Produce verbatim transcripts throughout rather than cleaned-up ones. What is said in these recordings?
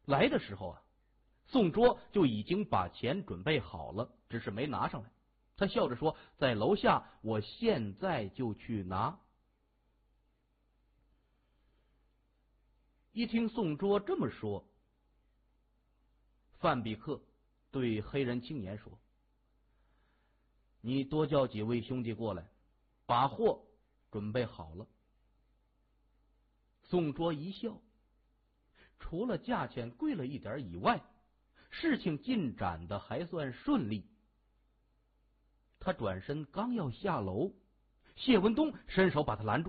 来的时候啊，宋卓就已经把钱准备好了，只是没拿上来。他笑着说：“在楼下，我现在就去拿。”一听宋卓这么说，范比克对黑人青年说：“你多叫几位兄弟过来，把货准备好了。”宋卓一笑，除了价钱贵了一点以外，事情进展的还算顺利。他转身刚要下楼，谢文东伸手把他拦住：“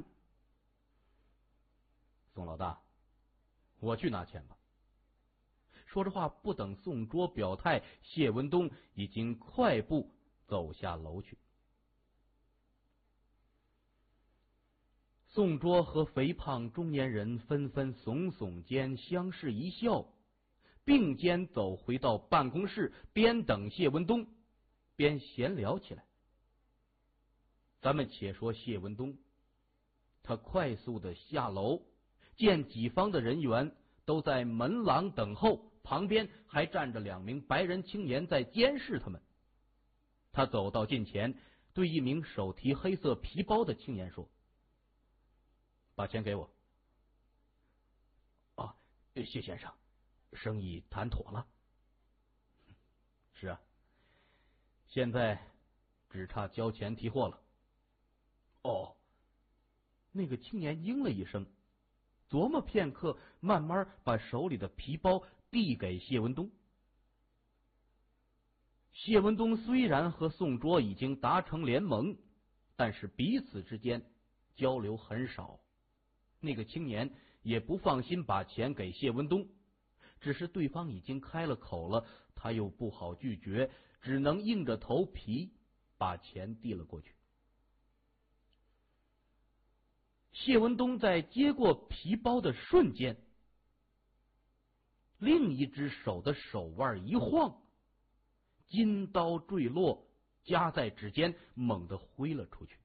宋老大，我去拿钱吧。”说着话，不等宋卓表态，谢文东已经快步走下楼去。宋卓和肥胖中年人纷纷耸耸肩，相视一笑，并肩走回到办公室，边等谢文东边闲聊起来。咱们且说谢文东，他快速的下楼，见己方的人员都在门廊等候，旁边还站着两名白人青年在监视他们。他走到近前，对一名手提黑色皮包的青年说：“把钱给我。”“啊，谢先生，生意谈妥了。”“是啊，现在只差交钱提货了。”“哦。”那个青年应了一声，琢磨片刻，慢慢把手里的皮包递给谢文东。谢文东虽然和宋卓已经达成联盟，但是彼此之间交流很少。那个青年也不放心把钱给谢文东，只是对方已经开了口了，他又不好拒绝，只能硬着头皮把钱递了过去。谢文东在接过皮包的瞬间，另一只手的手腕一晃，金刀坠落，夹在指尖，猛地挥了出去。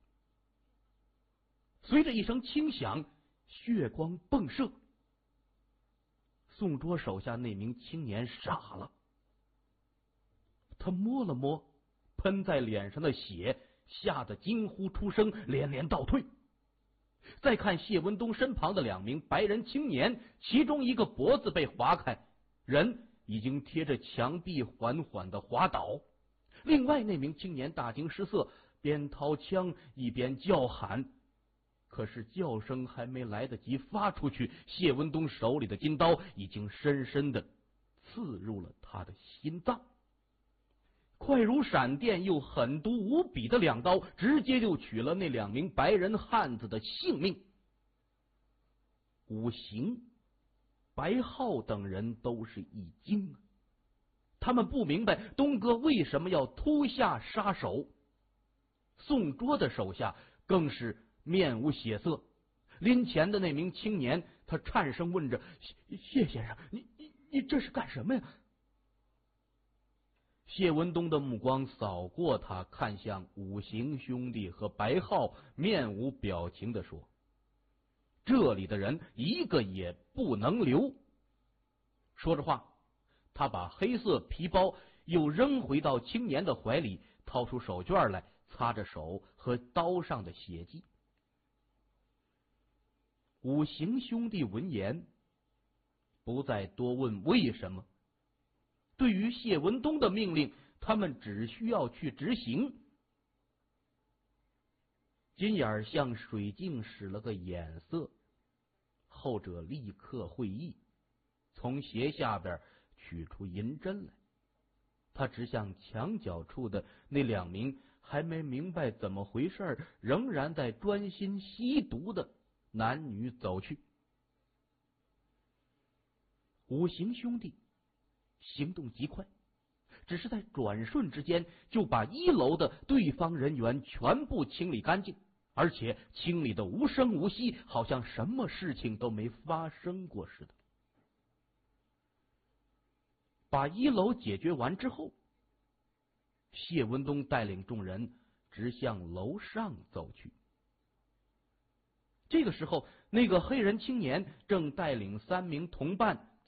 随着一声轻响，血光迸射。宋卓手下那名青年傻了，他摸了摸喷在脸上的血，吓得惊呼出声，连连倒退。再看谢文东身旁的两名白人青年，其中一个脖子被划开，人已经贴着墙壁缓缓的滑倒。另外那名青年大惊失色，边掏枪一边叫喊，可是叫声还没来得及发出去，谢文东手里的金刀已经深深的刺入了他的心脏。快如闪电又狠毒无比的两刀，直接就取了那两名白人汉子的性命。武行、白浩等人都是一惊啊，他们不明白东哥为什么要突下杀手。宋卓的手下更是面无血色，拎钱的那名青年他颤声问着：“谢先生，你你你这是干什么呀？”谢文东的目光扫过他，看向五行兄弟和白浩，面无表情地说：“这里的人一个也不能留。”说着话，他把黑色皮包又扔回到青年的怀里，掏出手绢来擦着手和刀上的血迹。五行兄弟闻言，不再多问为什么。对于谢文东的命令，他们只需要去执行。金眼向水镜使了个眼色，后者立刻会意，从鞋下边取出银针来。他指向墙角处的那两名还没明白怎么回事，仍然在专心吸毒的男女走去。五行兄弟行动极快，只是在转瞬之间就把一楼的对方人员全部清理干净，而且清理的无声无息，好像什么事情都没发生过似的。把一楼解决完之后，谢文东带领众人直向楼上走去。这个时候，那个黑人青年正带领三名同伴